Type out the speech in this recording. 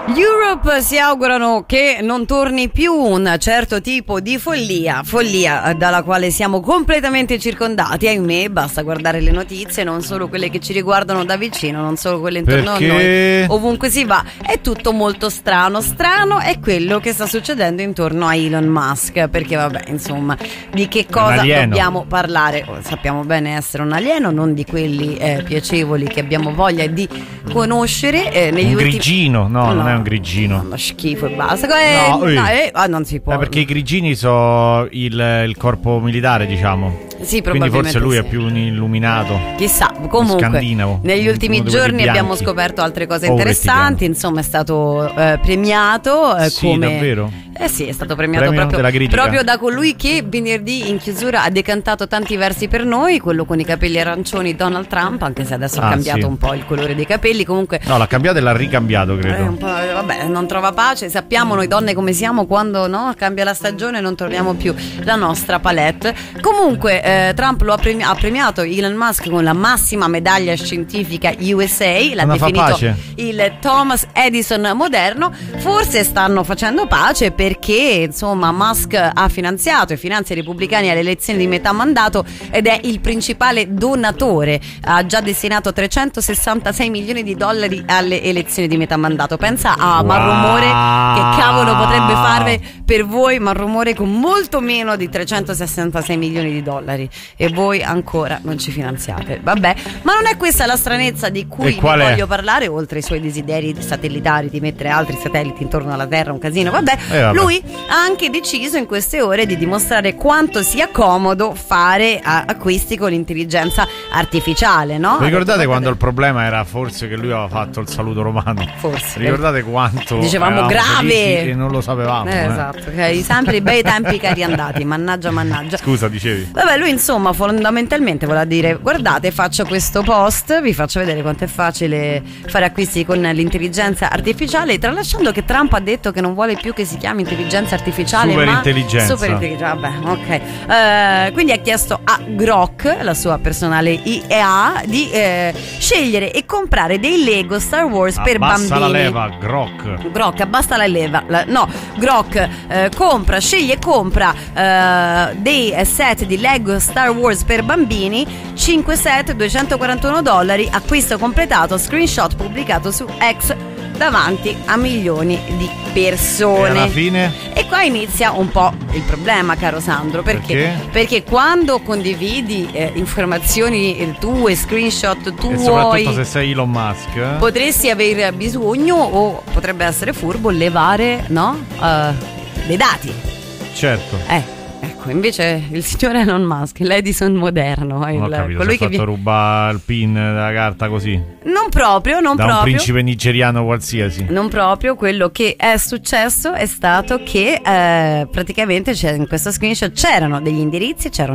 Europe si augurano che non torni più un certo tipo di follia dalla quale siamo completamente circondati, ahimè. Basta guardare le notizie, non solo quelle che ci riguardano da vicino, non solo quelle intorno a noi, ovunque si va è tutto molto strano. Strano è quello che sta succedendo intorno a Elon Musk, perché vabbè, insomma, di che cosa dobbiamo parlare? Sappiamo bene essere un alieno, non di quelli piacevoli che abbiamo voglia di conoscere. Negli grigino, no, non è un grigino. No, schifo e basta. Non si può. Perché i grigini sono il corpo militare, diciamo. Sì, quindi forse lui è più un illuminato. Chissà, comunque scandinavo. Negli ultimi giorni abbiamo scoperto altre cose interessanti. Insomma, è stato premiato come davvero? Sì, è stato premiato proprio da colui che venerdì in chiusura ha decantato tanti versi per noi, quello con i capelli arancioni, Donald Trump, anche se adesso ha cambiato un po' il colore dei capelli. Comunque no, l'ha cambiato e l'ha ricambiato, credo. Un po', vabbè, non trova pace. Sappiamo noi donne come siamo, quando cambia la stagione non troviamo più la nostra palette. Comunque Trump ha premiato Elon Musk con la massima medaglia scientifica USA, l'ha definito il Thomas Edison moderno. Forse stanno facendo pace perché insomma Musk ha finanziato e finanzia i repubblicani alle elezioni di metà mandato ed è il principale donatore. Ha già destinato $366 milioni alle elezioni di metà mandato. Pensa a Marrumore, che cavolo potrebbe fare per voi Marrumore con molto meno di $366 milioni e voi ancora non ci finanziate. Vabbè, ma non è questa la stranezza di cui vi voglio parlare, oltre ai suoi desideri satellitari di mettere altri satelliti intorno alla Terra, un casino. Vabbè. Lui ha anche deciso in queste ore di dimostrare quanto sia comodo fare acquisti con l'intelligenza artificiale, no? Ricordate quando il problema era forse che lui aveva fatto il saluto romano? Forse. Ricordate quanto dicevamo grave e non lo sapevamo. Esatto, sempre i bei tempi che riandati. Mannaggia. Scusa, dicevi. Vabbè, lui insomma fondamentalmente voleva dire: guardate, faccio questo post, vi faccio vedere quanto è facile fare acquisti con l'intelligenza artificiale, tralasciando che Trump ha detto che non vuole più che si chiami intelligenza artificiale, superintelligenza. Vabbè, ok. Quindi ha chiesto a Grok, la sua personale IA, di scegliere e comprare dei Lego Star Wars per bambini. Abbassa la leva, Grok, abbassa la leva. Grok sceglie e compra dei set di Lego Star Wars per bambini, 5 set, $241, acquisto completato, screenshot pubblicato su X davanti a milioni di persone. E alla fine? E qua inizia un po' il problema, caro Sandro, perché quando condividi informazioni tue, screenshot tuoi, e soprattutto se sei Elon Musk, potresti aver bisogno, o potrebbe essere furbo, levare dei dati. Certo. Ecco, invece il signore Elon Musk, l'Edison moderno, colui che ruba il pin della carta così. Non proprio. Un principe nigeriano qualsiasi. Non proprio. Quello che è successo è stato che praticamente in questo screenshot c'erano degli indirizzi, c'era